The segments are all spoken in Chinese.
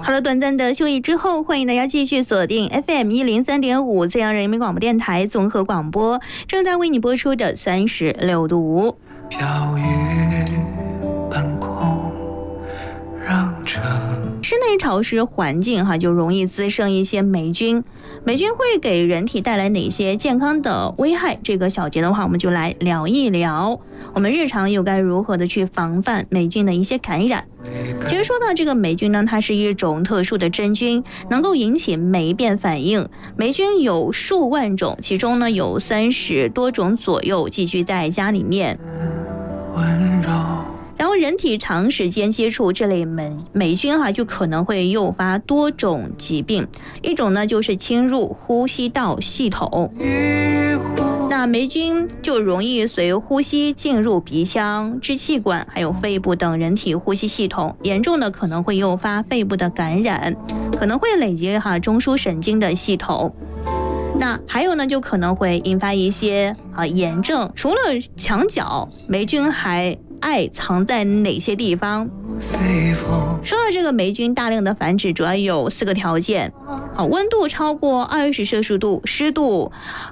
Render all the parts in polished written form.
好了，短暂的休息之后，欢迎大家继续锁定 FM103.5最阳人民广播电台综合广播，正在为你播出的36度5。 飘雨半空，让这室内潮湿环境就容易滋生一些霉菌。霉菌会给人体带来哪些健康的危害？这个小节的话，我们就来聊一聊，我们日常又该如何的去防范霉菌的一些感染。其实说到这个霉菌呢，它是一种特殊的真菌，能够引起霉变反应。霉菌有数万种，其中呢有30多种左右寄居在家里面。 温柔， 然后人体长时间接触这类霉菌就可能会诱发多种疾病。一种呢就是侵入呼吸道系统，那霉菌就容易随呼吸进入鼻腔、支气管还有肺部等人体呼吸系统，严重的可能会诱发肺部的感染，可能会累积中枢神经的系统。那还有呢，就可能会引发一些炎症。除了墙角，霉菌还爱藏在哪些地方？说到这个霉菌大量的繁殖，主要有4个条件。温度超过20摄氏度，湿度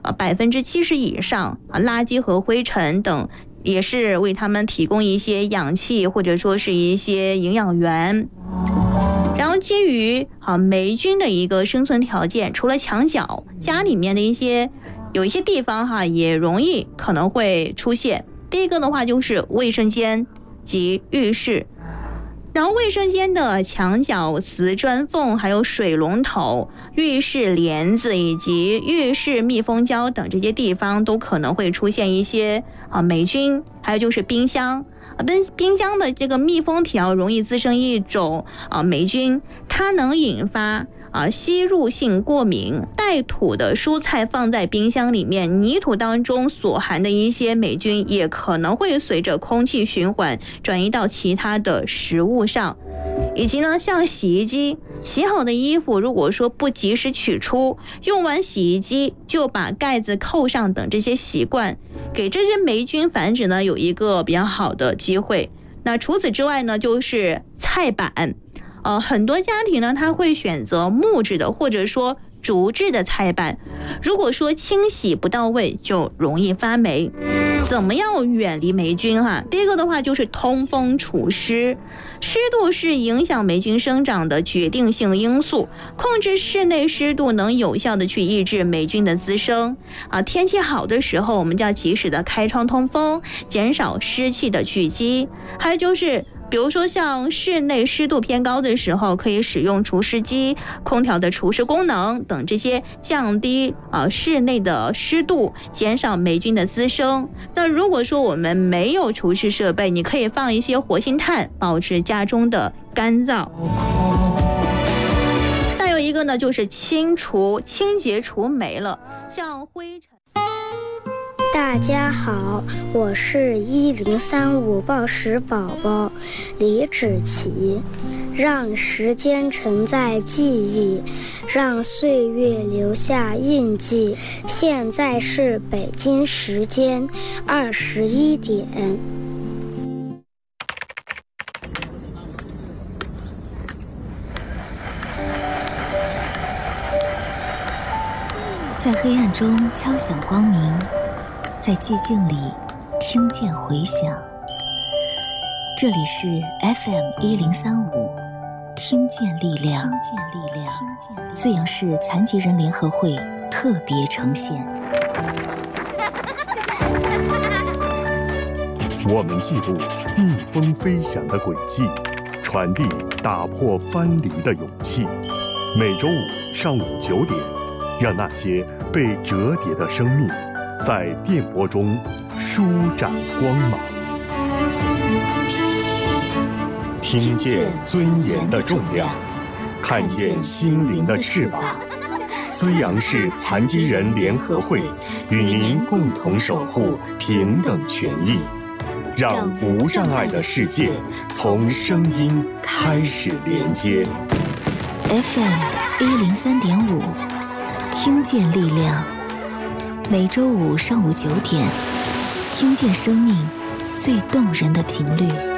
70%以上，垃圾和灰尘等也是为它们提供一些氧气或者说是一些营养源。然后基于霉菌的一个生存条件，除了墙角，家里面的有一些地方也容易可能会出现。第一个的话就是卫生间及浴室，然后卫生间的墙角、瓷砖缝、还有水龙头、浴室帘子以及浴室密封胶等这些地方都可能会出现一些霉菌。还有就是冰箱，冰箱的这个密封条容易滋生一种霉菌，它能引发吸入性过敏。带土的蔬菜放在冰箱里面，泥土当中所含的一些霉菌也可能会随着空气循环转移到其他的食物上。以及呢，像洗衣机，洗好的衣服如果说不及时取出，用完洗衣机就把盖子扣上等这些习惯，给这些霉菌繁殖呢有一个比较好的机会。那除此之外呢，就是菜板，很多家庭呢他会选择木质的或者说竹制的菜板，如果说清洗不到位，就容易发霉。怎么样远离霉菌第一个的话就是通风除湿，湿度是影响霉菌生长的决定性因素，控制室内湿度能有效的去抑制霉菌的滋生。天气好的时候，我们就要及时的开窗通风，减少湿气的聚集。还有就是比如说像室内湿度偏高的时候，可以使用除湿机、空调的除湿功能等这些降低室内的湿度，减少霉菌的滋生。那如果说我们没有除湿设备，你可以放一些活性炭，保持家中的干燥。再有一个呢，就是清洁除霉了，像灰尘。 大家好，我是1035报时宝宝李芷琪。让时间承载记忆，让岁月留下印记。现在是北京时间21点。 在黑暗中敲响光明，在寂静里听见回响。这里是 FM1035，听见力量，资阳市残疾人联合会特别呈现。 我们记录逆风飞翔的轨迹，传递打破藩篱的勇气。每周五上午9点，让那些被折叠的生命在电波中舒展光芒。听见尊严的重量，看见心灵的翅膀。资阳市残疾人联合会与您共同守护平等权益，让无障碍的世界从声音开始连接。 FM103.5，听见力量。每周五上午9点，听见生命最动人的频率。